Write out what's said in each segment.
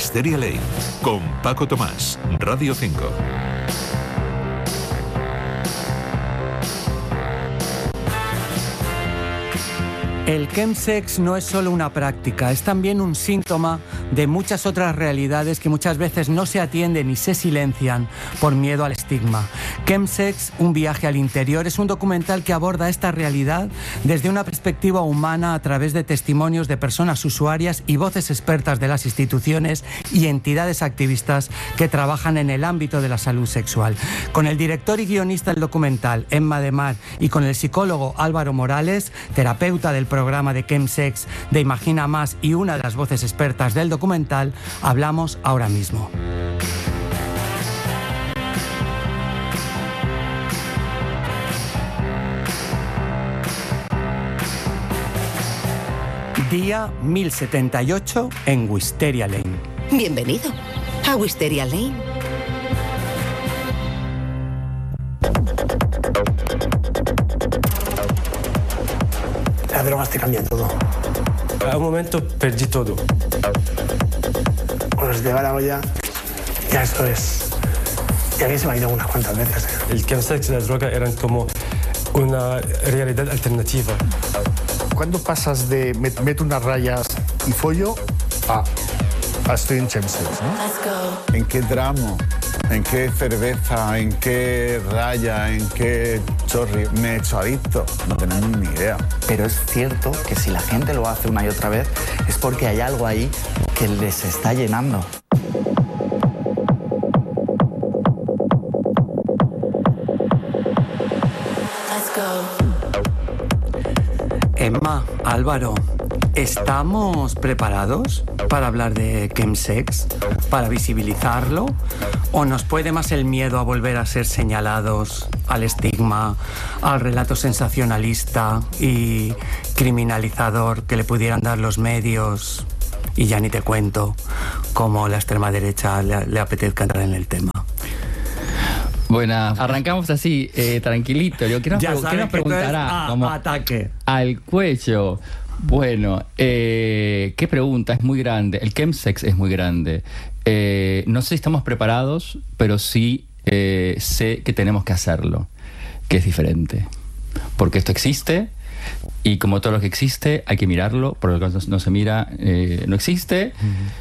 Wisteria Lane, con Paco Tomás, Radio 5. El chemsex no es solo una práctica, es también un síntoma de muchas otras realidades que muchas veces no se atienden y se silencian por miedo al estigma. Chemsex, un viaje al interior, es un documental que aborda esta realidad desde una perspectiva humana a través de testimonios de personas usuarias y voces expertas de las instituciones y entidades activistas que trabajan en el ámbito de la salud sexual. Con el director y guionista del documental, Emma de Mar, y con el psicólogo Álvaro Morales, terapeuta del programa de chemsex de Imagina Más y una de las voces expertas del documental, hablamos ahora mismo. Día 1078 en Wisteria Lane. Bienvenido a Wisteria Lane. Las drogas te cambian todo. A un momento perdí todo. Cuando se te va la olla, ya eso es. Y a mí se me ha ido unas cuantas veces. El chemsex y la droga eran como una realidad alternativa. ¿Cuándo pasas de meto unas rayas y follo a estoy en chemsex, ¿no? ¿En qué tramo? ¿En qué cerveza? ¿En qué raya? ¿En qué chorri? Me he hecho adicto. No tenemos ni idea. Pero es cierto que si la gente lo hace una y otra vez es porque hay algo ahí que les está llenando. Emma, Álvaro, ¿estamos preparados para hablar de chemsex? ¿Para visibilizarlo? ¿O nos puede más el miedo a volver a ser señalados, al estigma, al relato sensacionalista y criminalizador que le pudieran dar los medios? Y ya ni te cuento cómo la extrema derecha le apetezca entrar en el tema. Bueno, arrancamos así, tranquilito. Yo quiero preguntará como ataque al cuello. Bueno, ¿qué pregunta? Es muy grande. El chemsex es muy grande. No sé si estamos preparados, pero sí sé que tenemos que hacerlo, que es diferente. Porque esto existe y como todo lo que existe hay que mirarlo, porque lo que no se mira no existe.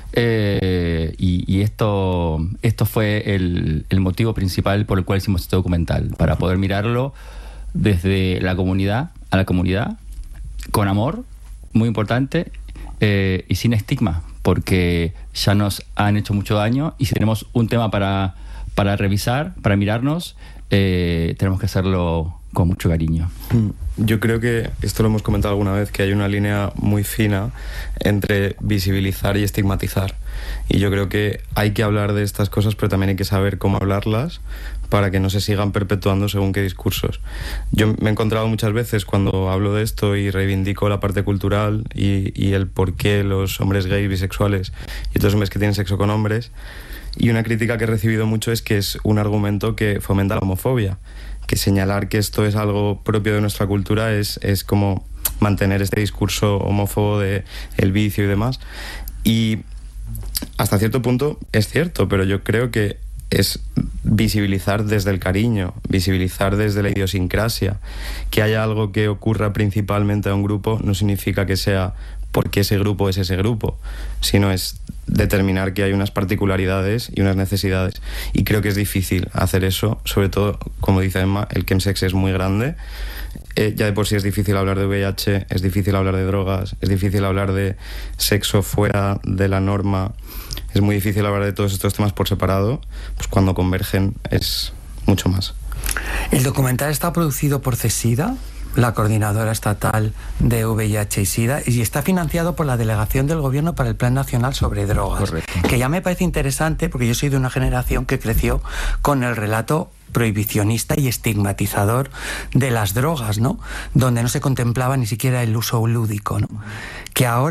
Y esto fue el motivo principal por el cual hicimos este documental, para poder mirarlo desde la comunidad a la comunidad, con amor, muy importante, y sin estigma, porque ya nos han hecho mucho daño y si tenemos un tema para revisar, para mirarnos, tenemos que hacerlo con mucho cariño. Yo creo que, esto lo hemos comentado alguna vez, que hay una línea muy fina entre visibilizar y estigmatizar. Y yo creo que hay que hablar de estas cosas, pero también hay que saber cómo hablarlas para que no se sigan perpetuando según qué discursos. Yo me he encontrado muchas veces cuando hablo de esto y reivindico la parte cultural y el por qué los hombres gays, bisexuales y otros hombres que tienen sexo con hombres, y una crítica que he recibido mucho es que es un argumento que fomenta la homofobia, que señalar que esto es algo propio de nuestra cultura es como mantener este discurso homófobo de el vicio y demás. Y hasta cierto punto es cierto, pero yo creo que es visibilizar desde el cariño, visibilizar desde la idiosincrasia. Que haya algo que ocurra principalmente a un grupo no significa que sea porque ese grupo es ese grupo, sino es determinar que hay unas particularidades y unas necesidades. Y creo que es difícil hacer eso, sobre todo, como dice Emma, el chemsex es muy grande. Ya de por sí es difícil hablar de VIH, es difícil hablar de drogas, es difícil hablar de sexo fuera de la norma, es muy difícil hablar de todos estos temas por separado, pues cuando convergen es mucho más. El documental está producido por CESIDA, la Coordinadora Estatal de VIH y SIDA, y está financiado por la Delegación del Gobierno para el Plan Nacional sobre Drogas. Correcto. Que ya me parece interesante porque yo soy de una generación que creció con el relato prohibicionista y estigmatizador de las drogas, ¿no? Donde no se contemplaba ni siquiera el uso lúdico, ¿no? Que ahora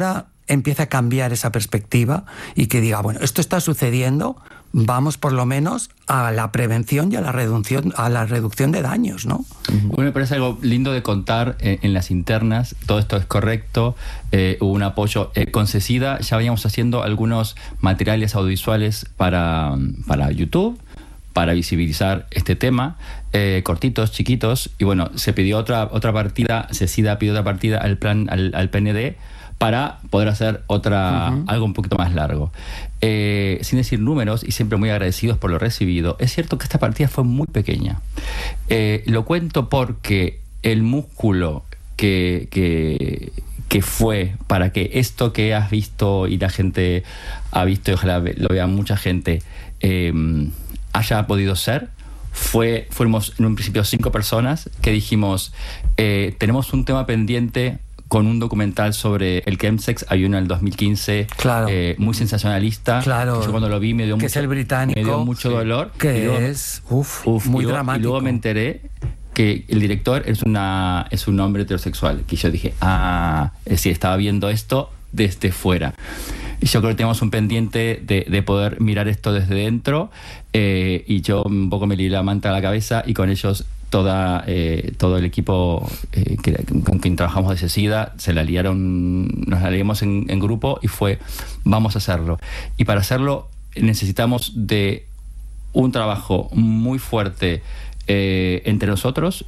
empiece a cambiar esa perspectiva y que diga, bueno, esto está sucediendo, vamos por lo menos a la prevención y a la reducción de daños, ¿no? Bueno, me parece algo lindo de contar en las internas. Todo esto es correcto. Hubo un apoyo. Con Cecida ya veníamos haciendo algunos materiales audiovisuales para YouTube, para visibilizar este tema, cortitos, chiquitos, y bueno, se pidió otra partida, Cecida pidió otra partida al PND para poder hacer algo un poquito más largo. Sin decir números, y siempre muy agradecidos por lo recibido, es cierto que esta partida fue muy pequeña. Lo cuento porque el músculo que fue para que esto que has visto y la gente ha visto, y ojalá lo vea mucha gente, haya podido ser, fuimos en un principio 5 personas que dijimos, tenemos un tema pendiente con un documental sobre el chemsex. Hay uno en el 2015, claro, muy sensacionalista, claro, que yo cuando lo vi me dio es el británico, me dio mucho dolor, que es muy dramático. Y luego me enteré que el director es un hombre heterosexual, que yo dije, es decir, estaba viendo esto desde fuera. Y yo creo que tenemos un pendiente de poder mirar esto desde dentro, y yo un poco me lié la manta a la cabeza, y con ellos todo el equipo con quien trabajamos de Cecida nos la liamos en grupo, y vamos a hacerlo. Y para hacerlo necesitamos de un trabajo muy fuerte entre nosotras,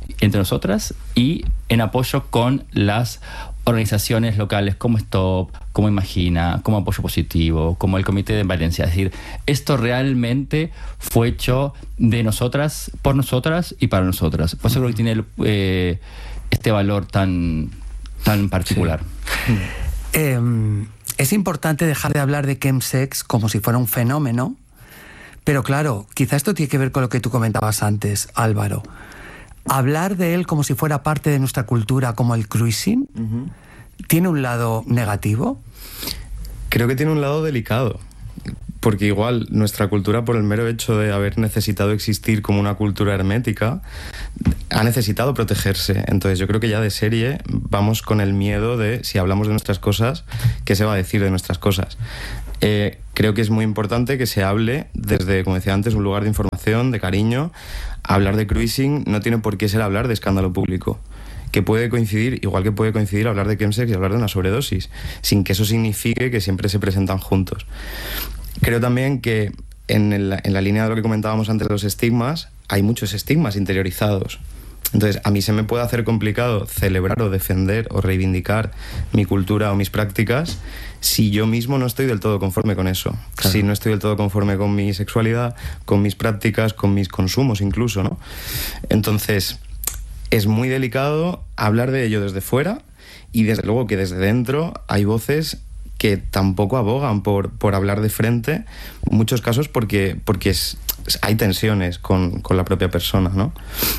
y en apoyo con las organizaciones locales como Stop, como Imagina, como Apoyo Positivo, como el Comité de Valencia. Es decir, esto realmente fue hecho de nosotras, por nosotras y para nosotras. Por eso creo que tiene este valor tan particular. Sí. Es importante dejar de hablar de chemsex como si fuera un fenómeno, pero claro, quizá esto tiene que ver con lo que tú comentabas antes, Álvaro. Hablar de él como si fuera parte de nuestra cultura, como el cruising, ¿tiene un lado negativo? Creo que tiene un lado delicado, porque igual nuestra cultura, por el mero hecho de haber necesitado existir como una cultura hermética, ha necesitado protegerse. Entonces yo creo que ya de serie vamos con el miedo de, si hablamos de nuestras cosas, ¿qué se va a decir de nuestras cosas? Creo que es muy importante que se hable desde, como decía antes, un lugar de información, de cariño. Hablar de cruising no tiene por qué ser hablar de escándalo público, que puede coincidir, igual que puede coincidir hablar de chemsex y hablar de una sobredosis, sin que eso signifique que siempre se presentan juntos. Creo también que en la línea de lo que comentábamos antes de los estigmas, hay muchos estigmas interiorizados. Entonces, a mí se me puede hacer complicado celebrar o defender o reivindicar mi cultura o mis prácticas si yo mismo no estoy del todo conforme con eso. Claro. Si no estoy del todo conforme con mi sexualidad, con mis prácticas, con mis consumos incluso, ¿no? Entonces, es muy delicado hablar de ello desde fuera, y desde luego que desde dentro hay voces que tampoco abogan por hablar de frente, en muchos casos porque hay tensiones con la propia persona, ¿no?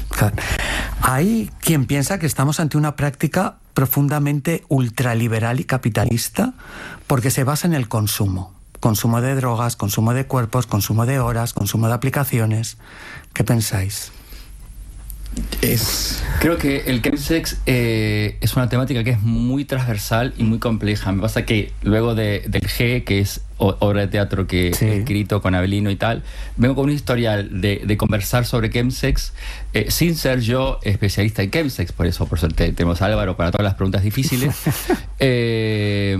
Hay quien piensa que estamos ante una práctica profundamente ultraliberal y capitalista porque se basa en el consumo. Consumo de drogas, consumo de cuerpos, consumo de horas, consumo de aplicaciones. ¿Qué pensáis? Creo que el chemsex es una temática que es muy transversal y muy compleja. Me pasa que luego del G, que es obra de teatro que he escrito con Abelino y tal, vengo con un historial de conversar sobre chemsex sin ser yo especialista en chemsex. Por eso tenemos a Álvaro para todas las preguntas difíciles. Se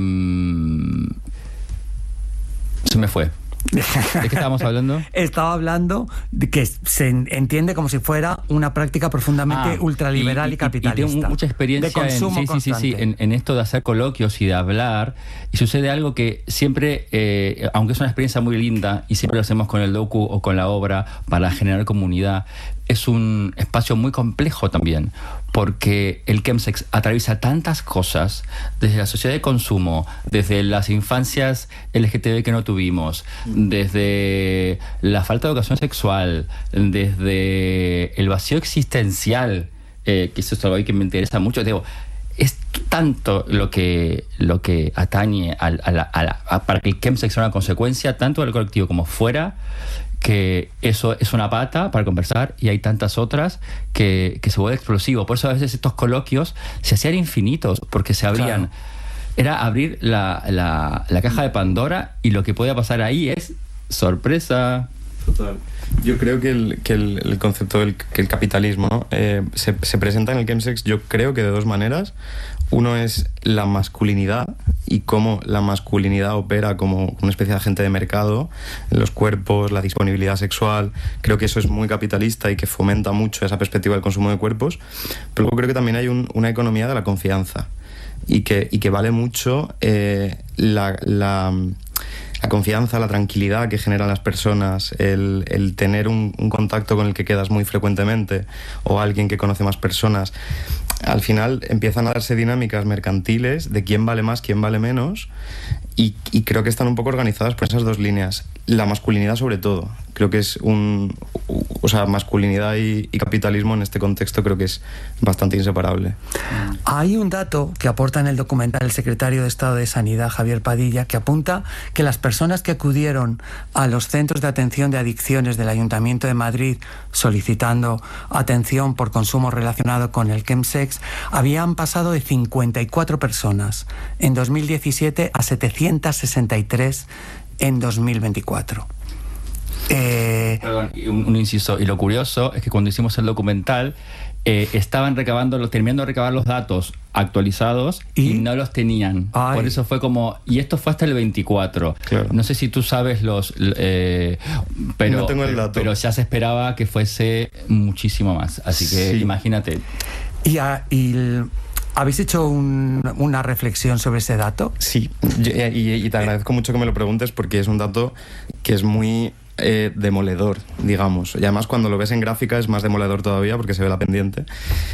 me fue. ¿De qué estábamos hablando? Estaba hablando de que se entiende como si fuera una práctica profundamente ultraliberal y capitalista. Y tengo mucha experiencia de consumo en esto de hacer coloquios y de hablar. Y sucede algo que siempre, aunque es una experiencia muy linda y siempre lo hacemos con el docu o con la obra para generar comunidad, es un espacio muy complejo también, porque el chemsex atraviesa tantas cosas, desde la sociedad de consumo, desde las infancias LGTB que no tuvimos, desde la falta de educación sexual, desde el vacío existencial, que eso es algo que me interesa mucho. Digo, es tanto lo que atañe para que el chemsex sea una consecuencia tanto del colectivo como fuera, que eso es una pata para conversar, y hay tantas otras que se vuelve explosivo. Por eso a veces estos coloquios se hacían infinitos, porque se abrían era abrir la caja de Pandora y lo que podía pasar ahí es sorpresa. Total. Yo creo que el concepto que el capitalismo, ¿no? se presenta en el chemsex, yo creo que de dos maneras. Uno es la masculinidad y cómo la masculinidad opera como una especie de agente de mercado, los cuerpos, la disponibilidad sexual. Creo que eso es muy capitalista y que fomenta mucho esa perspectiva del consumo de cuerpos. Pero luego creo que también hay una economía de la confianza y que vale mucho la confianza, la tranquilidad que generan las personas, el tener un contacto con el que quedas muy frecuentemente o alguien que conoce más personas. Al final empiezan a darse dinámicas mercantiles de quién vale más, quién vale menos, y creo que están un poco organizadas por esas dos líneas. La masculinidad sobre todo. Creo que es masculinidad y capitalismo en este contexto creo que es bastante inseparable. Hay un dato que aporta en el documental el secretario de Estado de Sanidad, Javier Padilla, que apunta que las personas que acudieron a los centros de atención de adicciones del Ayuntamiento de Madrid solicitando atención por consumo relacionado con el chemsex habían pasado de 54 personas en 2017 a 763 en 2024. Perdón, un inciso. Y lo curioso es que cuando hicimos el documental estaban terminando de recabar los datos actualizados y no los tenían. Ay. Por eso fue como... Y esto fue hasta el 24. Claro. No sé si tú sabes pero, no tengo el dato. Pero ya se esperaba que fuese muchísimo más. Así que imagínate. ¿Habéis hecho una reflexión sobre ese dato? Sí, y te agradezco mucho que me lo preguntes porque es un dato que es muy demoledor, digamos. Y además cuando lo ves en gráfica es más demoledor todavía porque se ve la pendiente.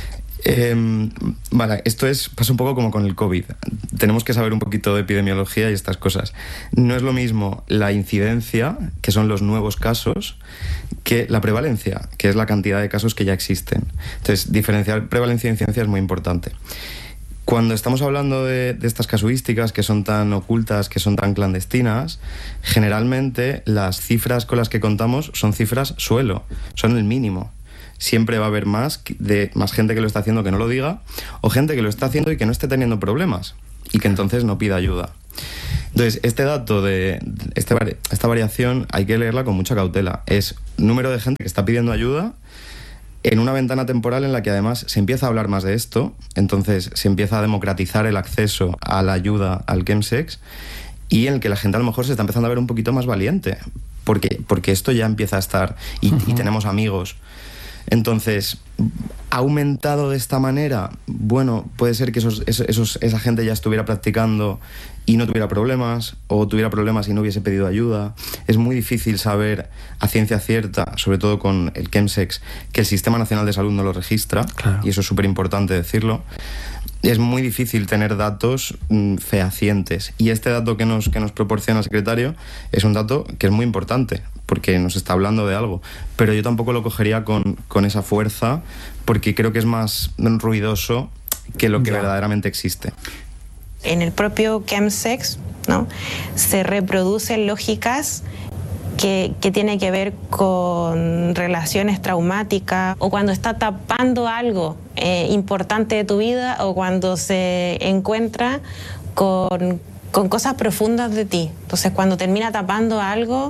Vale, pasa un poco como con el COVID. Tenemos que saber un poquito de epidemiología y estas cosas. No es lo mismo la incidencia, que son los nuevos casos, que la prevalencia, que es la cantidad de casos que ya existen. Entonces, diferenciar prevalencia e incidencia es muy importante. Cuando estamos hablando de estas casuísticas que son tan ocultas, que son tan clandestinas, generalmente las cifras con las que contamos son cifras suelo, son el mínimo. Siempre va a haber más gente que lo está haciendo que no lo diga, o gente que lo está haciendo y que no esté teniendo problemas y que entonces no pida ayuda. Entonces, este dato esta variación hay que leerla con mucha cautela. Es número de gente que está pidiendo ayuda en una ventana temporal en la que además se empieza a hablar más de esto, entonces se empieza a democratizar el acceso a la ayuda al chemsex y en el que la gente a lo mejor se está empezando a ver un poquito más valiente, porque esto ya empieza a estar y tenemos amigos. Entonces, ¿ha aumentado de esta manera? Bueno, puede ser que esa gente ya estuviera practicando y no tuviera problemas, o tuviera problemas y no hubiese pedido ayuda. Es muy difícil saber a ciencia cierta, sobre todo con el chemsex, que el Sistema Nacional de Salud no lo registra, claro. Y eso es súper importante decirlo. Es muy difícil tener datos fehacientes. Y este dato que nos proporciona el secretario es un dato que es muy importante, porque nos está hablando de algo. Pero yo tampoco lo cogería con esa fuerza, porque creo que es más ruidoso que lo que verdaderamente existe. En el propio chemsex, ¿no?, se reproducen lógicas que tiene que ver con relaciones traumáticas, o cuando está tapando algo importante de tu vida, o cuando se encuentra con cosas profundas de ti. Entonces, cuando termina tapando algo,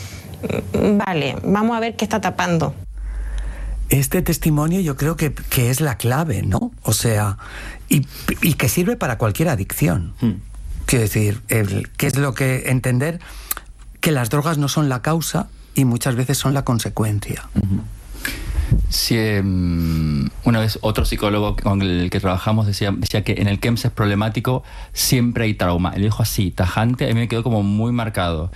vale, vamos a ver qué está tapando. Este testimonio yo creo que es la clave, ¿no? O sea, y que sirve para cualquier adicción. Quiero decir, que es lo que entender que las drogas no son la causa y muchas veces son la consecuencia. Sí, una vez otro psicólogo con el que trabajamos decía que en el chemsex problemático siempre hay trauma. Él dijo así, tajante, a mí me quedó como muy marcado.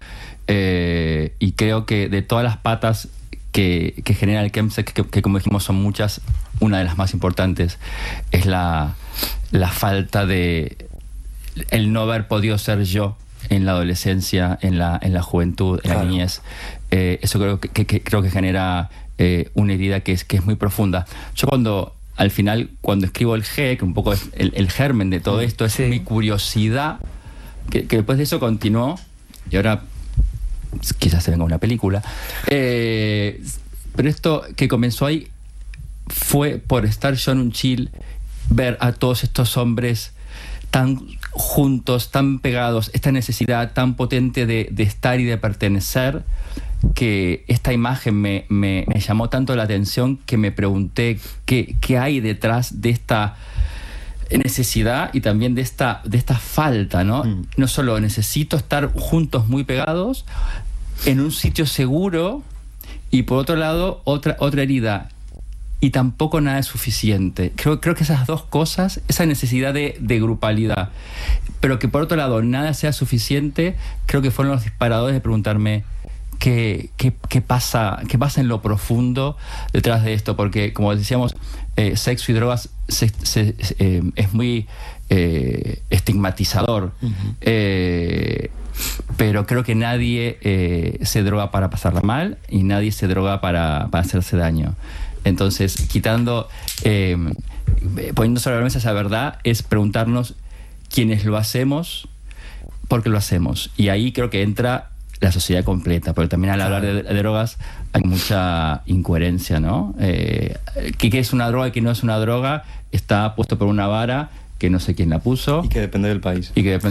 Y creo que de todas las patas que genera el chemsex, que como dijimos son muchas, una de las más importantes es la falta de el no haber podido ser yo en la adolescencia, en la juventud, en la niñez. Eso creo que genera una herida que es muy profunda. Yo al final cuando escribo el G, que un poco es el germen de todo esto, es mi curiosidad, que después de eso continuó, y ahora quizás se venga una película, pero esto que comenzó ahí fue por estar yo en un chill, ver a todos estos hombres tan juntos, tan pegados, esta necesidad tan potente de estar y de pertenecer, que esta imagen me llamó tanto la atención que me pregunté qué hay detrás de esta necesidad y también de esta falta, ¿no? No solo necesito estar juntos muy pegados en un sitio seguro, y por otro lado otra herida, y tampoco nada es suficiente. Creo que esas dos cosas, esa necesidad de grupalidad, pero que por otro lado nada sea suficiente, creo que fueron los disparadores de preguntarme qué pasa en lo profundo detrás de esto, porque como decíamos, sexo y drogas es muy estigmatizador. Pero creo que nadie se droga para pasarla mal, y nadie se droga para hacerse daño. Entonces, poniendo sobre la mesa esa verdad, es preguntarnos quiénes lo hacemos, por qué lo hacemos. Y ahí creo que entra la sociedad completa, porque también al hablar de drogas hay mucha incoherencia, ¿no? ¿Qué es una droga y qué no es una droga? Está puesto por una vara que no sé quién la puso. Y que depende del país.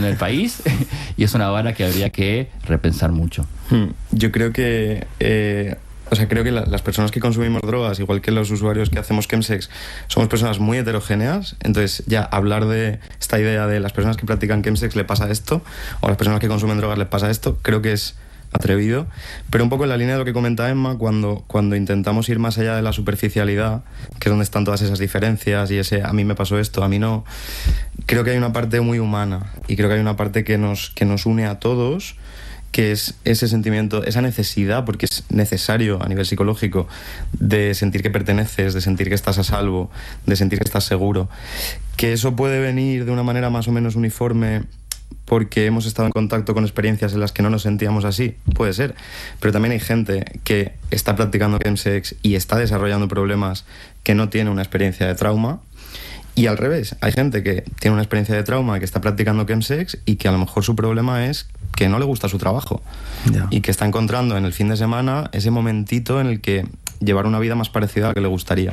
Y es una vara que habría que repensar mucho. Yo creo que... creo que las personas que consumimos drogas, igual que los usuarios que hacemos chemsex, somos personas muy heterogéneas. Entonces ya hablar de esta idea de las personas que practican chemsex le pasa esto, o a las personas que consumen drogas les pasa esto, creo que es atrevido. Pero un poco en la línea de lo que comenta Emma, cuando intentamos ir más allá de la superficialidad, que es donde están todas esas diferencias y ese a mí me pasó esto, a mí no, creo que hay una parte muy humana, y creo que hay una parte que nos une a todos, que es ese sentimiento, esa necesidad, porque es necesario a nivel psicológico, de sentir que perteneces, de sentir que estás a salvo, de sentir que estás seguro. Que eso puede venir de una manera más o menos uniforme porque hemos estado en contacto con experiencias en las que no nos sentíamos así, puede ser. Pero también hay gente que está practicando chemsex y está desarrollando problemas que no tiene una experiencia de trauma. Y al revés, hay gente que tiene una experiencia de trauma, que está practicando chemsex y que a lo mejor su problema es que no le gusta su trabajo. Y que está encontrando en el fin de semana ese momentito en el que llevar una vida más parecida a la que le gustaría.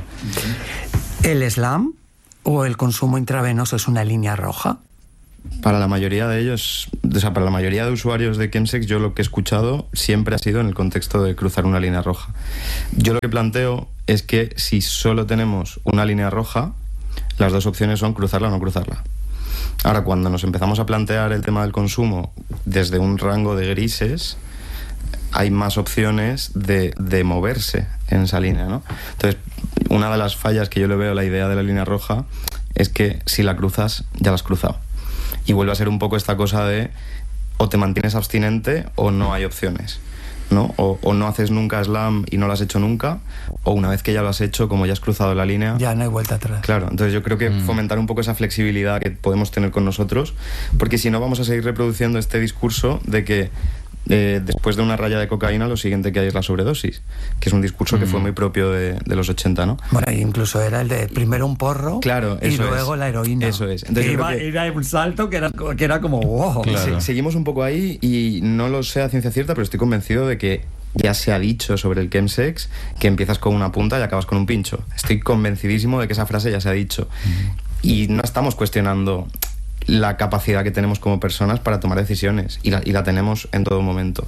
¿El slam o el consumo intravenoso es una línea roja? Para la mayoría de ellos, para la mayoría de usuarios de chemsex, yo lo que he escuchado siempre ha sido en el contexto de cruzar una línea roja. Yo lo que planteo es que si solo tenemos una línea roja, las dos opciones son cruzarla o no cruzarla. Ahora, cuando nos empezamos a plantear el tema del consumo desde un rango de grises, hay más opciones de moverse en esa línea, ¿no? Entonces, una de las fallas que yo le veo a la idea de la línea roja es que si la cruzas, ya la has cruzado. Y vuelve a ser un poco esta cosa de o te mantienes abstinente o no hay opciones, ¿no? O no haces nunca slam y no lo has hecho nunca, o una vez que ya lo has hecho, como ya has cruzado la línea, ya no hay vuelta atrás. Claro, entonces yo creo que fomentar un poco esa flexibilidad que podemos tener con nosotros, porque si no vamos a seguir reproduciendo este discurso de que después de una raya de cocaína lo siguiente que hay es la sobredosis, que es un discurso que fue muy propio de los 80, ¿no? Bueno, incluso era el de primero un porro, claro, y luego la heroína. Eso es. Entonces era un salto que era como wow. Claro. Seguimos un poco ahí y no lo sé a ciencia cierta, pero estoy convencido de que ya se ha dicho sobre el chemsex que empiezas con una punta y acabas con un pincho. Estoy convencidísimo de que esa frase ya se ha dicho. Y no estamos cuestionando la capacidad que tenemos como personas para tomar decisiones, y la tenemos en todo momento.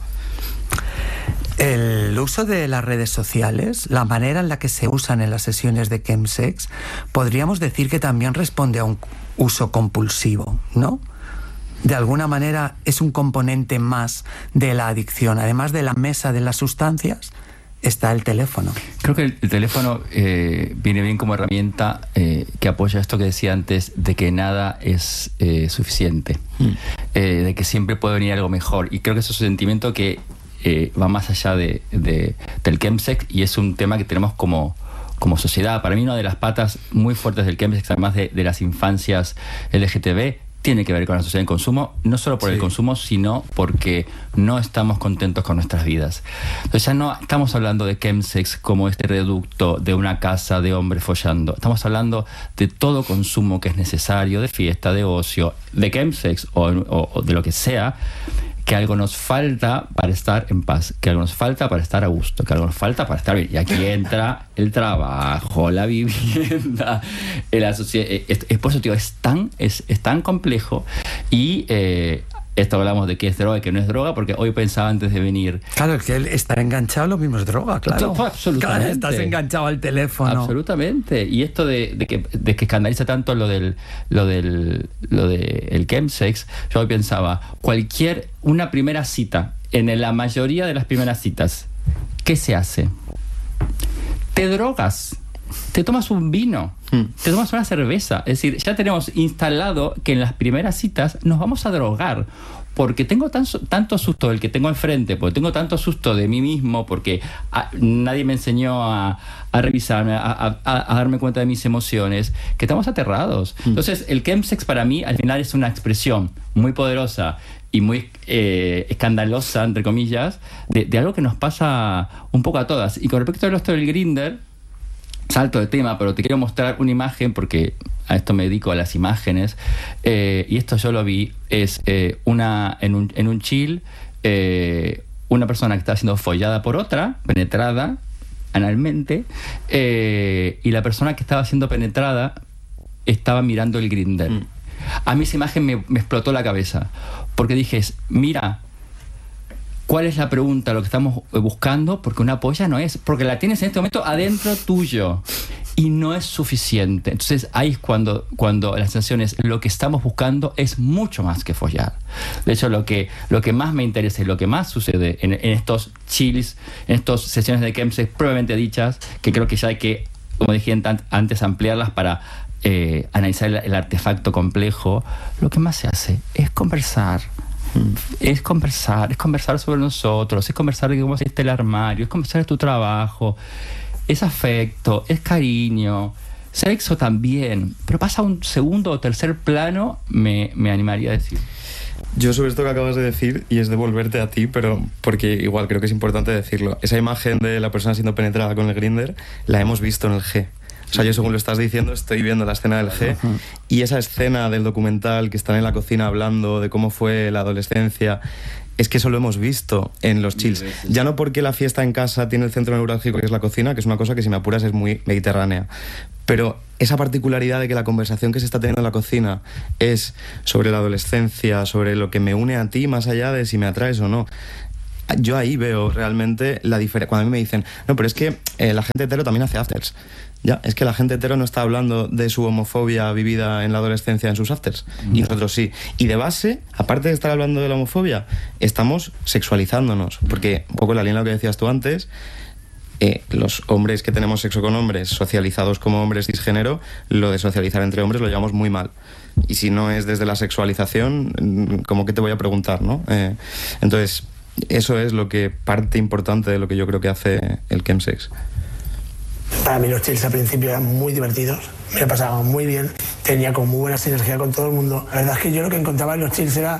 El uso de las redes sociales, la manera en la que se usan en las sesiones de chemsex, podríamos decir que también responde a un uso compulsivo, ¿no? De alguna manera es un componente más de la adicción. Además de la mesa de las sustancias, está el teléfono. Creo que el teléfono viene bien como herramienta que apoya esto que decía antes, de que nada es suficiente, de que siempre puede venir algo mejor. Y creo que eso es un sentimiento que va más allá del chemsex, y es un tema que tenemos como sociedad. Para mí, una de las patas muy fuertes del chemsex, además de las infancias LGTB, tiene que ver con la sociedad del consumo, no solo por el consumo, sino porque no estamos contentos con nuestras vidas. Entonces ya no estamos hablando de chemsex como este reducto de una casa de hombres follando. Estamos hablando de todo consumo que es necesario, de fiesta, de ocio, de chemsex o de lo que sea, que algo nos falta para estar en paz, que algo nos falta para estar a gusto, que algo nos falta para estar bien. Y aquí entra el trabajo, la vivienda, es por eso, tío, es tan complejo. Y esto hablamos de qué es droga y qué no es droga, porque hoy pensaba antes de venir. Claro, es que estar enganchado lo mismo es droga, claro. Absolutamente. Claro, estás enganchado al teléfono. Absolutamente. Y esto de que escandaliza tanto lo del el chemsex, yo hoy pensaba, una primera cita, en la mayoría de las primeras citas, ¿qué se hace? Te drogas. Te tomas un vino, te tomas una cerveza. Es decir, ya tenemos instalado que en las primeras citas nos vamos a drogar. Porque tengo tanto susto del que tengo enfrente, porque tengo tanto susto de mí mismo, porque nadie me enseñó a revisarme, a darme cuenta de mis emociones, que estamos aterrados. Entonces, el chemsex para mí al final es una expresión muy poderosa y muy escandalosa, entre comillas, de algo que nos pasa un poco a todas. Y con respecto a esto del Grindr, salto de tema, pero te quiero mostrar una imagen porque a esto me dedico, a las imágenes, y esto yo lo vi, es en un chill, una persona que está siendo follada por otra, penetrada analmente, y la persona que estaba siendo penetrada estaba mirando el Grindr. A mí esa imagen me explotó la cabeza, porque dije, mira, ¿cuál es la pregunta? Lo que estamos buscando, porque una polla no es, porque la tienes en este momento adentro tuyo y no es suficiente. Entonces ahí es cuando la sensación es, lo que estamos buscando es mucho más que follar. De hecho, lo que más me interesa y lo que más sucede en estos chills, en estas sesiones de chemsex probablemente dichas, que creo que ya hay que, como dije antes, ampliarlas para analizar el artefacto complejo, lo que más se hace es conversar. Es conversar sobre nosotros, es conversar de cómo hiciste el armario, es conversar de tu trabajo, es afecto, es cariño, sexo también, pero pasa a un segundo o tercer plano, me animaría a decir. Yo sobre esto que acabas de decir, y es devolverte a ti, pero porque igual creo que es importante decirlo, esa imagen de la persona siendo penetrada con el Grindr la hemos visto en el G. O sea, yo según lo estás diciendo estoy viendo la escena del G, y esa escena del documental que están en la cocina hablando de cómo fue la adolescencia, es que eso lo hemos visto en los chills. Ya no porque la fiesta en casa tiene el centro neurálgico que es la cocina, que es una cosa que si me apuras es muy mediterránea, pero esa particularidad de que la conversación que se está teniendo en la cocina es sobre la adolescencia, sobre lo que me une a ti más allá de si me atraes o no. Yo ahí veo realmente la diferencia. Cuando a mí me dicen, no, pero es que la gente hetero también hace afters. Ya, es que la gente hetero no está hablando de su homofobia vivida en la adolescencia en sus afters. Y nosotros sí. Y de base, aparte de estar hablando de la homofobia, estamos sexualizándonos. Porque, un poco en la línea de lo que decías tú antes, los hombres que tenemos sexo con hombres, socializados como hombres cisgénero, lo de socializar entre hombres lo llevamos muy mal. Y si no es desde la sexualización, ¿cómo que te voy a preguntar, no? Entonces, eso es parte importante de lo que yo creo que hace el chemsex. Para mí los chills al principio eran muy divertidos, me lo pasaba muy bien, tenía como muy buena sinergia con todo el mundo. La verdad es que yo lo que encontraba en los chills era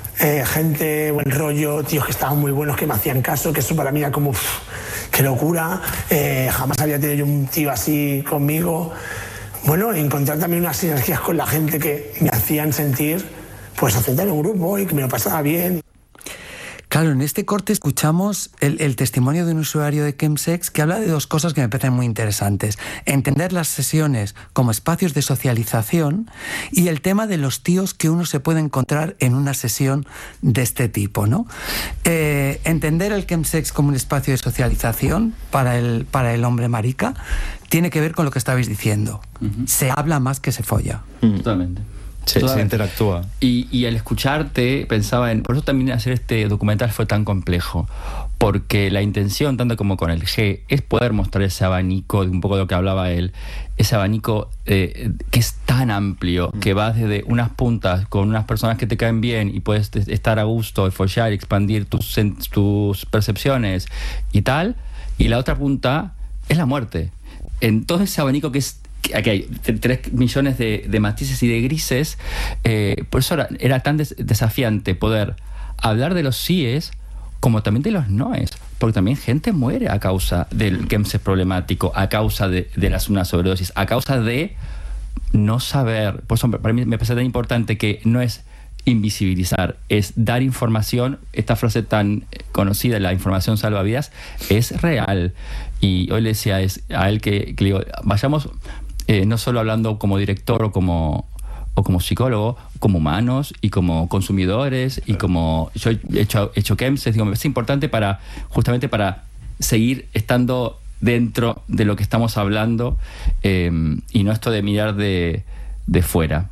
gente, buen rollo, tíos que estaban muy buenos, que me hacían caso, que eso para mí era como, qué locura, jamás había tenido yo un tío así conmigo. Bueno, encontrar también unas sinergias con la gente que me hacían sentir, pues aceptar un grupo y que me lo pasaba bien. Claro, en este corte escuchamos el testimonio de un usuario de chemsex que habla de dos cosas que me parecen muy interesantes. Entender las sesiones como espacios de socialización y el tema de los tíos que uno se puede encontrar en una sesión de este tipo, ¿no? Entender el chemsex como un espacio de socialización para el hombre marica tiene que ver con lo que estabais diciendo. Se habla más que se folla. Totalmente. Se interactúa. Y al escucharte pensaba por eso también hacer este documental fue tan complejo, porque la intención, tanto como con el G, es poder mostrar ese abanico de un poco de lo que hablaba él, ese abanico que es tan amplio, que va desde unas puntas con unas personas que te caen bien y puedes estar a gusto y follar y expandir tus percepciones y tal, y la otra punta es la muerte. En todo ese abanico que es, aquí hay 3 millones de matices y de grises, por eso era tan desafiante poder hablar de los síes como también de los noes, porque también gente muere a causa del chemsex problemático, a causa de una sobredosis, a causa de no saber. Por eso para mí me parece tan importante que no es invisibilizar, es dar información. Esta frase tan conocida, la información salva vidas, es real. Y hoy le decía a él que le digo, vayamos no solo hablando como director o como psicólogo, como humanos y como consumidores, y como yo he hecho Chemsex, digo, me parece importante justamente para seguir estando dentro de lo que estamos hablando, y no esto de mirar de fuera.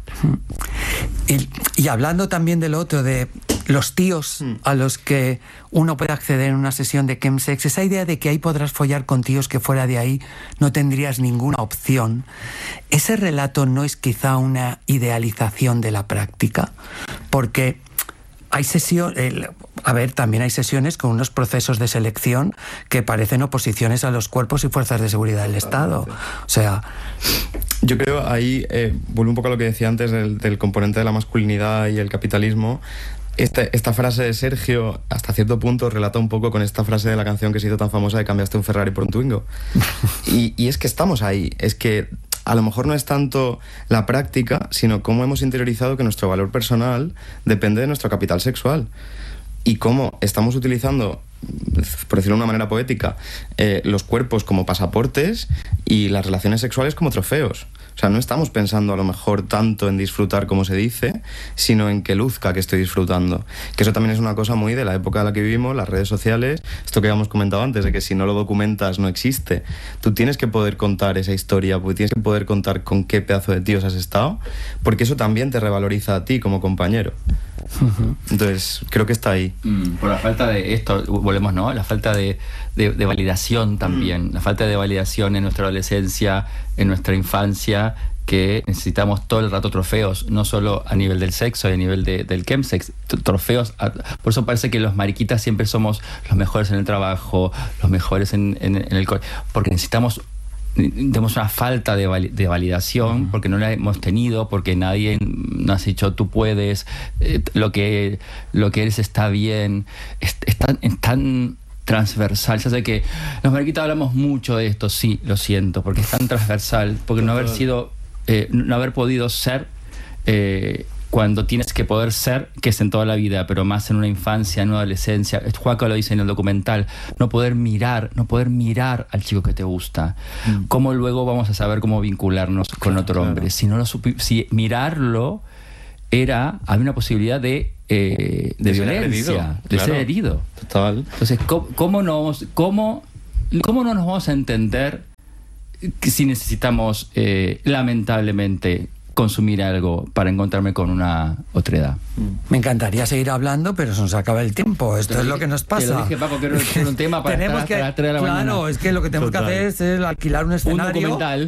Y hablando también del otro, de los tíos a los que uno puede acceder en una sesión de Chemsex, esa idea de que ahí podrás follar con tíos que fuera de ahí no tendrías ninguna opción, ese relato no es quizá una idealización de la práctica, porque hay también hay sesiones con unos procesos de selección que parecen oposiciones a los cuerpos y fuerzas de seguridad del Estado. O sea, yo creo ahí, vuelvo un poco a lo que decía antes del componente de la masculinidad y el capitalismo. Esta frase de Sergio, hasta cierto punto, relata un poco con esta frase de la canción que se hizo tan famosa de cambiaste un Ferrari por un Twingo. Y es que estamos ahí. Es que a lo mejor no es tanto la práctica, sino cómo hemos interiorizado que nuestro valor personal depende de nuestro capital sexual. Y cómo estamos utilizando, por decirlo de una manera poética, los cuerpos como pasaportes y las relaciones sexuales como trofeos. O sea, no estamos pensando a lo mejor tanto en disfrutar como se dice, sino en que luzca que estoy disfrutando. Que eso también es una cosa muy de la época en la que vivimos, las redes sociales, esto que habíamos comentado antes, de que si no lo documentas no existe. Tú tienes que poder contar esa historia, porque tienes que poder contar con qué pedazo de tíos has estado, porque eso también te revaloriza a ti como compañero. Entonces, creo que está ahí. Por la falta de esto, volvemos, ¿no? La falta de validación también. La falta de validación en nuestra adolescencia, en nuestra infancia, que necesitamos todo el rato trofeos, no solo a nivel del sexo y a nivel del chemsex, trofeos. Por eso parece que los mariquitas siempre somos los mejores en el trabajo, los mejores en el porque necesitamos una falta de validación, porque no la hemos tenido, porque nadie nos ha dicho tú puedes, lo que eres está bien, es tan transversal. Ya sé que los mariquitas hablamos mucho de esto, sí, lo siento, porque es tan transversal, porque no haber podido ser cuando tienes que poder ser, que es en toda la vida, pero más en una infancia, en una adolescencia. Juaco lo dice en el documental, no poder mirar al chico que te gusta. ¿Cómo luego vamos a saber cómo vincularnos con otro hombre? Si mirarlo había una posibilidad de violencia, de ser herido. Total. Entonces, ¿cómo no nos vamos a entender si necesitamos, lamentablemente, consumir algo para encontrarme con una otredad? Me encantaría seguir hablando, pero se nos acaba el tiempo. Esto es lo que nos pasa. Te lo dije, Paco, que era un tema para estar a las 3 de la mañana. Claro, es que lo que tenemos que hacer es alquilar un escenario. Un documental.